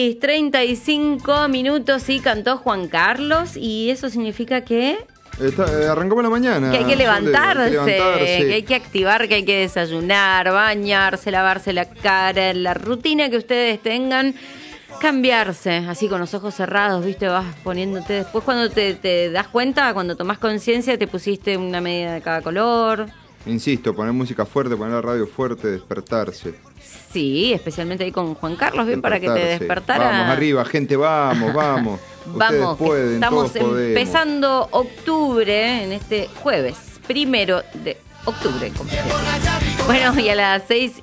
6:35 y cantó Juan Carlos, y eso significa que arrancamos la mañana. que hay que levantarse, que hay que activar, que hay que desayunar, bañarse, lavarse la cara, la rutina que ustedes tengan, cambiarse, así con los ojos cerrados, ¿viste? Vas poniéndote, después cuando te das cuenta, cuando tomás conciencia, te pusiste una media de cada color. Insisto, poner música fuerte, poner la radio fuerte, despertarse. Sí, especialmente ahí con Juan Carlos, bien, para que te despertara. Vamos arriba, gente, vamos. Vamos, Ustedes pueden, estamos todos podemos. empezando octubre en este jueves, 1 de octubre. Como siempre. Bueno, y a las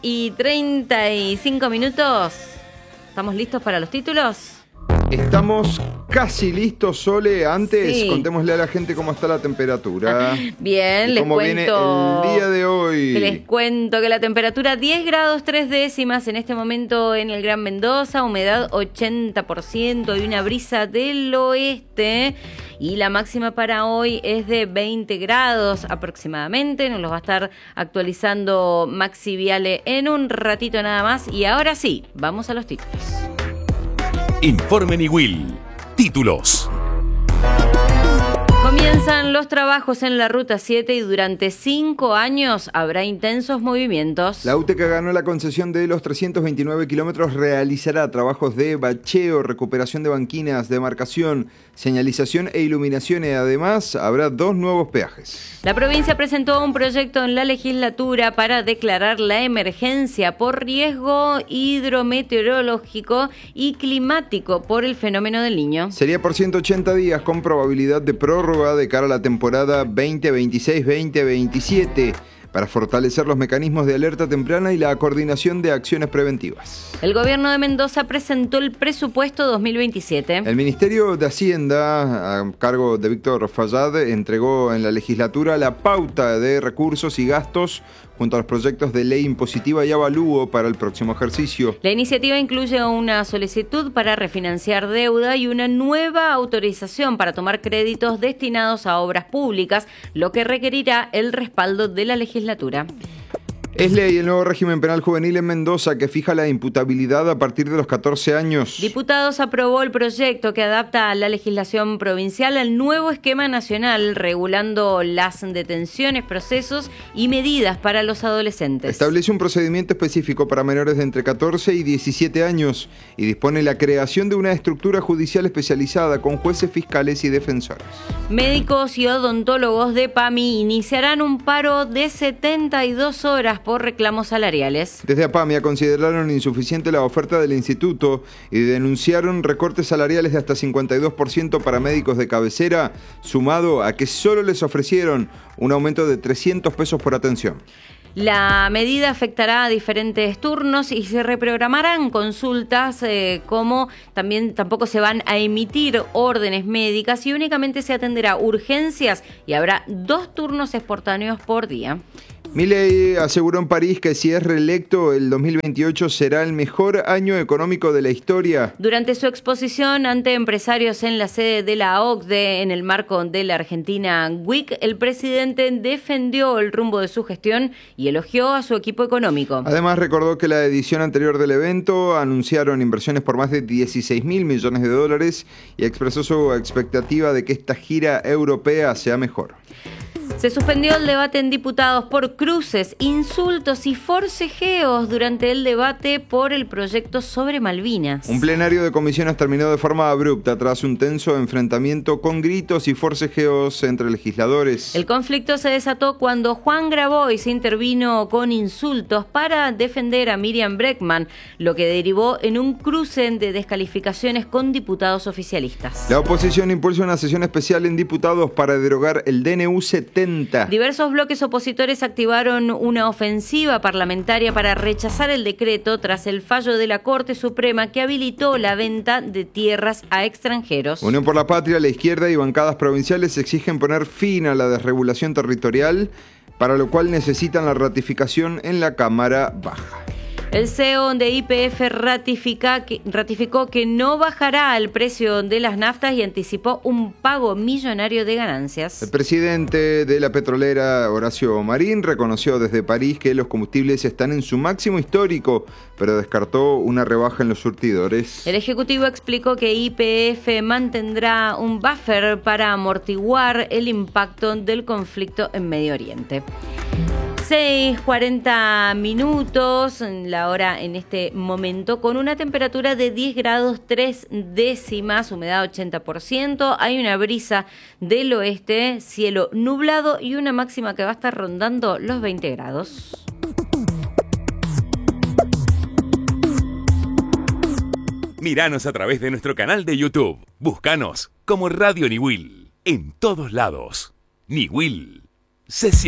6:35, ¿estamos listos para los títulos? Estamos casi listos, Sole. Antes, Sí. contémosle a la gente cómo está la temperatura. Bien, les cómo cuento. viene el día de hoy. Les cuento que la temperatura 10 grados 3 décimas en este momento en el Gran Mendoza, humedad 80% y una brisa del oeste. Y la máxima para hoy es de 20 grados aproximadamente. Nos los va a estar actualizando Maxi Viale en un ratito nada más. Y ahora sí, vamos a los títulos. Informe Niwil. Títulos. Comienzan los trabajos en la Ruta 7 y durante 5 años habrá intensos movimientos. La UTECA ganó la concesión de los 329 kilómetros, realizará trabajos de bacheo, recuperación de banquinas, demarcación, señalización e iluminación, y además habrá 2 nuevos peajes. La provincia presentó un proyecto en la legislatura para declarar la emergencia por riesgo hidrometeorológico y climático por el fenómeno del Niño. Sería por 180 días con probabilidad de prórroga de cara a la temporada 2026-2027 para fortalecer los mecanismos de alerta temprana y la coordinación de acciones preventivas. El gobierno de Mendoza presentó el presupuesto 2027. El Ministerio de Hacienda, a cargo de Víctor Fallad, entregó en la legislatura la pauta de recursos y gastos junto a los proyectos de ley impositiva y avalúo para el próximo ejercicio. La iniciativa incluye una solicitud para refinanciar deuda y una nueva autorización para tomar créditos destinados a obras públicas, lo que requerirá el respaldo de la legislatura. Es ley el nuevo régimen penal juvenil en Mendoza que fija la imputabilidad a partir de los 14 años. Diputados aprobó el proyecto que adapta a la legislación provincial al nuevo esquema nacional, regulando las detenciones, procesos y medidas para los adolescentes. Establece un procedimiento específico para menores de entre 14 y 17 años y dispone la creación de una estructura judicial especializada con jueces, fiscales y defensores. Médicos y odontólogos de PAMI iniciarán un paro de 72 horas por reclamos salariales. Desde APAMIA consideraron insuficiente la oferta del instituto y denunciaron recortes salariales de hasta 52% para médicos de cabecera, sumado a que solo les ofrecieron un aumento de 300 pesos por atención. La medida afectará a diferentes turnos y se reprogramarán consultas, como también tampoco se van a emitir órdenes médicas y únicamente se atenderá urgencias y habrá 2 turnos espontáneos por día. Milei aseguró en París que si es reelecto, el 2028 será el mejor año económico de la historia. Durante su exposición ante empresarios en la sede de la OCDE en el marco de la Argentina Week, el presidente defendió el rumbo de su gestión y elogió a su equipo económico. Además, recordó que la edición anterior del evento anunciaron inversiones por más de $16.000 millones y expresó su expectativa de que esta gira europea sea mejor. Se suspendió el debate en diputados por cruces, insultos y forcejeos durante el debate por el proyecto sobre Malvinas. Un plenario de comisiones terminó de forma abrupta tras un tenso enfrentamiento con gritos y forcejeos entre legisladores. El conflicto se desató cuando Juan Grabois intervino con insultos para defender a Miriam Bregman, lo que derivó en un cruce de descalificaciones con diputados oficialistas. La oposición impulsa una sesión especial en diputados para derogar el DNU 70. Diversos bloques opositores activaron una ofensiva parlamentaria para rechazar el decreto tras el fallo de la Corte Suprema que habilitó la venta de tierras a extranjeros. Unión por la Patria, la izquierda y bancadas provinciales exigen poner fin a la desregulación territorial, para lo cual necesitan la ratificación en la Cámara Baja. El CEO de YPF ratificó que no bajará el precio de las naftas y anticipó un pago millonario de ganancias. El presidente de la petrolera, Horacio Marín, reconoció desde París que los combustibles están en su máximo histórico, pero descartó una rebaja en los surtidores. El ejecutivo explicó que YPF mantendrá un buffer para amortiguar el impacto del conflicto en Medio Oriente. 6:40 minutos, la hora en este momento, con una temperatura de 10 grados 3 décimas, humedad 80%, hay una brisa del oeste, cielo nublado y una máxima que va a estar rondando los 20 grados. Míranos a través de nuestro canal de YouTube. Búscanos como Radio Niwil. En todos lados. Niwil. Se